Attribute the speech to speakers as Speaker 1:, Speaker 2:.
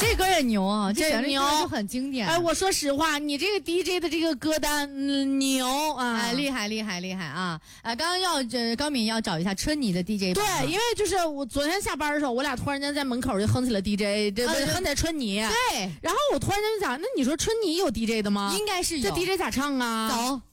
Speaker 1: 这歌也牛啊，这旋律
Speaker 2: 牛
Speaker 1: 就很经典。
Speaker 2: 哎，我说实话，你这个 DJ 的这个歌单，牛啊！
Speaker 1: 哎，厉害厉害厉害啊！刚刚高敏要找一下春妮的 DJ
Speaker 2: 对，
Speaker 1: 榜
Speaker 2: 因为就是我昨天下班的时候，我俩突然间在门口就哼起了 DJ，哼起春妮。
Speaker 1: 对，
Speaker 2: 然后我突然间就想，那你说春妮有 DJ 的吗？
Speaker 1: 应该是有。
Speaker 2: 这 DJ 咋唱啊？
Speaker 1: 走。